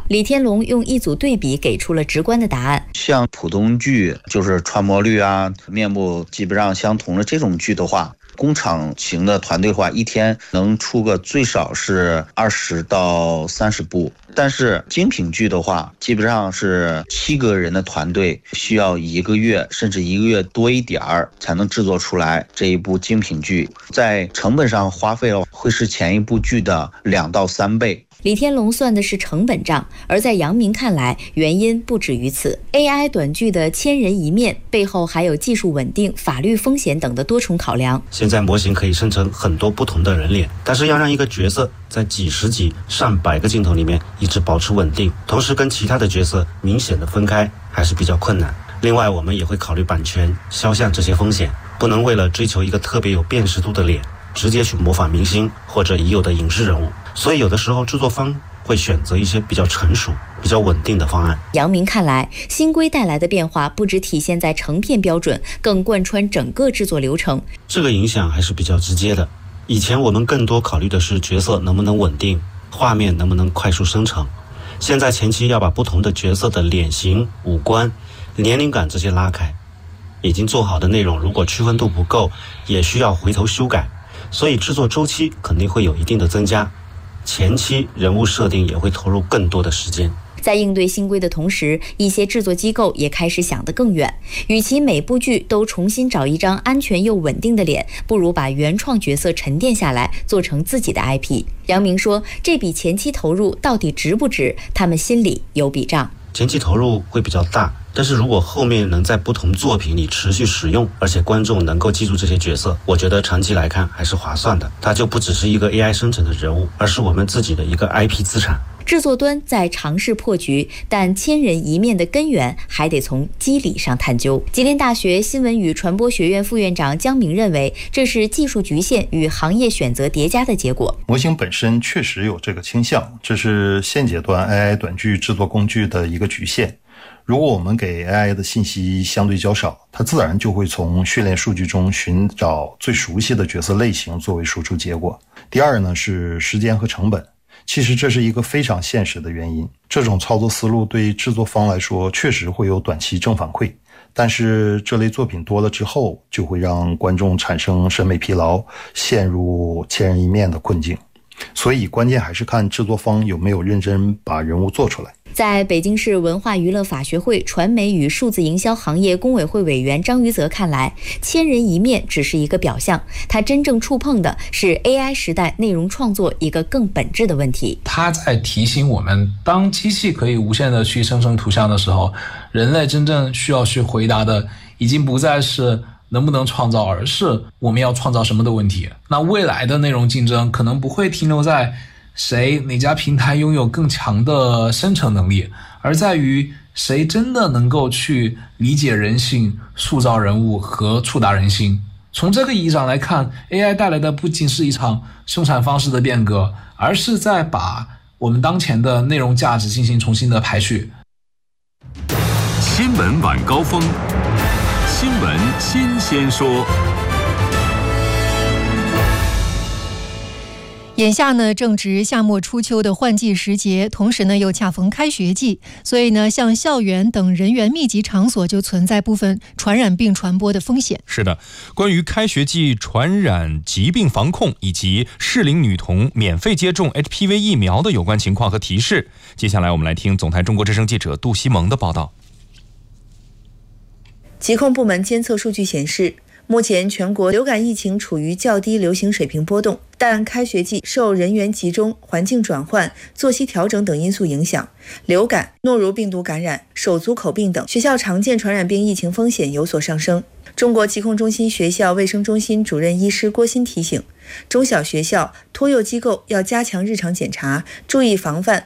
李天龙用一组对比给出了直观的答案。 像普通剧，就是传播率啊、面部基本上相同的这种剧的话，工厂型的团队的话，一天能出个最少是20到30部。但是精品剧的话，基本上是7个人的团队，需要1个月甚至1个月多一点儿才能制作出来这一部精品剧，在成本上花费会是前一部剧的2到3倍。 李天龙算的是成本账，而在杨明看来，原因不止于此。AI 短剧的千人一面背后还有技术稳定、法律风险等的多重考量。 现在模型可以生成很多不同的人脸，但是要让一个角色在几十集、上百个镜头里面一直保持稳定，同时跟其他的角色明显的分开，还是比较困难。另外，我们也会考虑版权、肖像这些风险，不能为了追求一个特别有辨识度的脸，直接去模仿明星或者已有的影视人物。所以有的时候制作方会选择一些比较成熟、比较稳定的方案。 杨明看来，新规带来的变化不只体现在成片标准，更贯穿整个制作流程。 这个影响还是比较直接的。以前我们更多考虑的是角色能不能稳定，画面能不能快速生成。现在前期要把不同的角色的脸型、五官、年龄感这些拉开，已经做好的内容如果区分度不够，也需要回头修改，所以制作周期肯定会有一定的增加。前期人物设定也会投入更多的时间。 在应对新规的同时，一些制作机构也开始想得更远，与其每部剧都重新找一张安全又稳定的脸，不如把原创角色沉淀下来，做成自己的 IP。杨明说，这笔前期投入到底值不值，他们心里有笔账。 前期投入会比较大，但是如果后面能在不同作品里持续使用，而且观众能够记住这些角色，我觉得长期来看还是划算的。它就不只是一个 AI 生成的人物，而是我们自己的一个 IP 资产。 制作端在尝试破局，但千人一面的根源还得从机理上探究。吉林大学新闻与传播学院副院长姜明认为，这是技术局限与行业选择叠加的结果。 模型本身确实有这个倾向，这是现阶段 AI 短剧制作工具的一个局限。如果我们给 AI 的信息相对较少，它自然就会从训练数据中寻找最熟悉的角色类型作为输出结果。第二呢，是时间和成本。其实这是一个非常现实的原因，这种操作思路对制作方来说确实会有短期正反馈，但是这类作品多了之后，就会让观众产生审美疲劳，陷入千人一面的困境。所以关键还是看制作方有没有认真把人物做出来。 在北京市文化娱乐法学会传媒与数字营销行业工委会委员张于泽看来，千人一面只是一个表象，他真正触碰的是 AI 时代内容创作一个更本质的问题。 他在提醒我们，当机器可以无限的去生成图像的时候，人类真正需要去回答的已经不再是能不能创造，而是我们要创造什么的问题。那未来的内容竞争可能不会停留在哪家平台拥有更强的生成能力，而在于谁真的能够去理解人性、塑造人物和触达人心。从这个意义上来看， AI 带来的不仅是一场生产方式的变革，而是在把我们当前的内容价值进行重新的排序。 新闻晚高峰，新闻新鲜说。 眼下呢正值夏末初秋的换季时节，同时呢又恰逢开学季，所以呢像校园等人员密集场所就存在部分传染病传播的风险。 是的，关于开学季传染疾病防控以及适龄女童免费接种 HPV 疫苗的有关情况和提示，接下来我们来听总台中国之声记者杜西蒙的报道。 疾控部门监测数据显示，目前全国流感疫情处于较低流行水平波动，但开学季受人员集中、环境转换、作息调整等因素影响，流感、诺如病毒感染、手足口病等学校常见传染病疫情风险有所上升。中国疾控中心学校卫生中心主任医师郭鑫提醒，中小学校、托幼机构要加强日常检查，注意防范